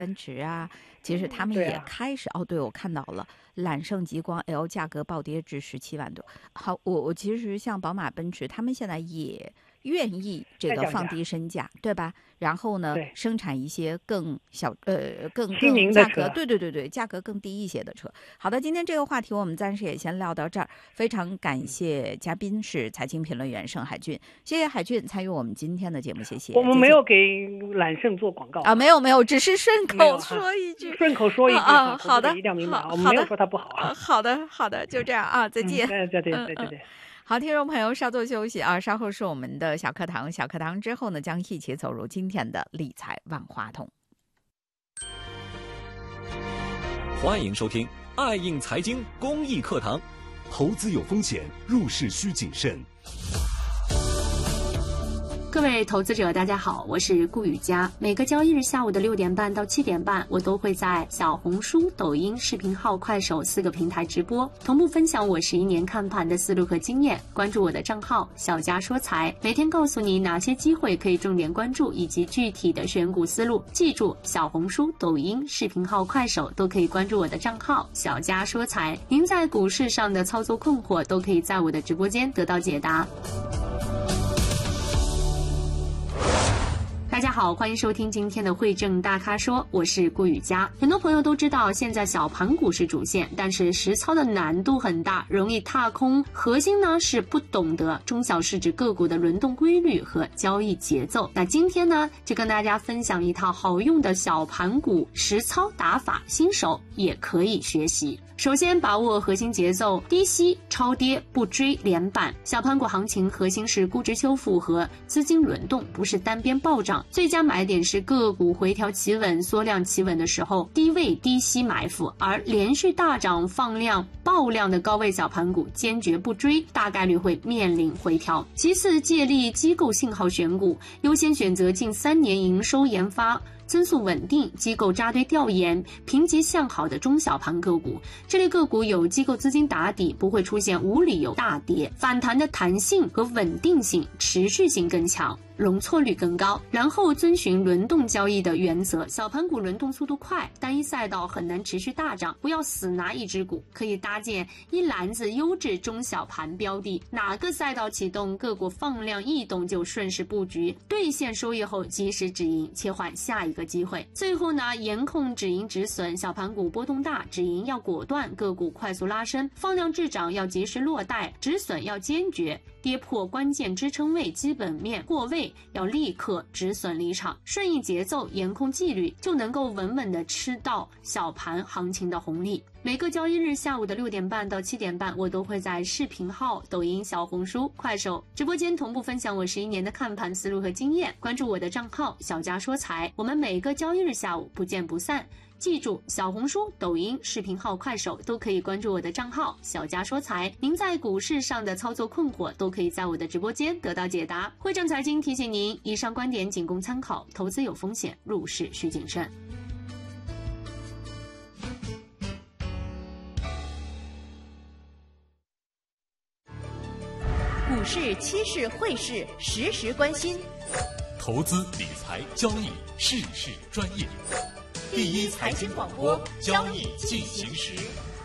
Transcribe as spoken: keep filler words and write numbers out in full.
奔驰啊，其实他们也开始、啊、哦，对，我看到了，揽胜极光 L 价格暴跌至十七万多。好，我我其实像宝马、奔驰，他们现在也愿意这个放低身价，对吧？然后呢，生产一些更小呃更更价格，对对对对，价格更低一些的车。好的，今天这个话题我们暂时也先聊到这儿。非常感谢嘉宾是财经评论员盛海俊，谢谢海俊参与我们今天的节目，谢谢。 我们没有给揽胜做广告啊，没有没有，只是顺口说一句， 顺口说一句啊。好的， 一定要明白，我们没有说它不好啊。 好的好的，就这样啊，再见。 再见再见再见。 好，听众朋友，稍作休息啊，稍后是我们的小课堂。小课堂之后呢，将一起走入今天的理财万花筒。 欢迎收听爱应财经公益课堂。 投资有风险，入市需谨慎。 各位投资者大家好，我是顾雨佳。每个交易日下午的六点半到七点半，我都会在小红书、抖音、视频号、快手四个平台直播，同步分享我十一年看盘的思路和经验。关注我的账号小佳说财，每天告诉你哪些机会可以重点关注，以及具体的选股思路。记住，小红书、抖音、视频号、快手都可以关注我的账号小佳说财。您在股市上的操作困惑，都可以在我的直播间得到解答。大家好，欢迎收听今天的汇证大咖说，我是顾雨佳。很多朋友都知道，现在小盘股是主线，但是实操的难度很大，容易踏空。核心呢是不懂得中小市值个股的轮动规律和交易节奏。那今天呢，就跟大家分享一套好用的小盘股实操打法，新手也可以学习。首先把握核心节奏，低吸超跌不追连板。小盘股行情核心是估值修复和资金轮动，不是单边暴涨。最佳买点是个股回调企稳、缩量企稳的时候，低位低吸埋伏，而连续大涨放量爆量的高位小盘股坚决不追，大概率会面临回调。其次，借力机构信号选股，优先选择近三年营收研发增速稳定、机构扎堆调研、评级向好的中小盘个股。这类个股有机构资金打底，不会出现无理由大跌，反弹的弹性和稳定性、持续性更强，容错率更高。然后遵循轮动交易的原则，小盘股轮动速度快，单一赛道很难持续大涨，不要死拿一只股，可以搭建一篮子优质中小盘标的，哪个赛道启动，个股放量异动就顺势布局，兑现收益后及时止盈，切换下一个机会。最后呢，严控止盈止损，小盘股波动大，止盈要果断，个股快速拉升，放量滞涨要及时落袋，止损要坚决，跌破关键支撑位、基本面过位要立刻止损离场，顺应节奏，严控纪律，就能够稳稳地吃到小盘行情的红利。每个交易日下午的六点半到七点半，我都会在视频号、抖音、小红书、快手直播间同步分享我十一年的看盘思路和经验。关注我的账号小佳说财，我们每个交易日下午不见不散。记住，小红书、抖音、视频号、快手都可以关注我的账号小佳说财。您在股市上的操作困惑，都可以在我的直播间得到解答。汇证财经提醒您，以上观点仅供参考，投资有风险，入市需谨慎。 股市、期市、汇市，时时关心。 投资理财交易，事事专业。 第一财经广播，交易进行时。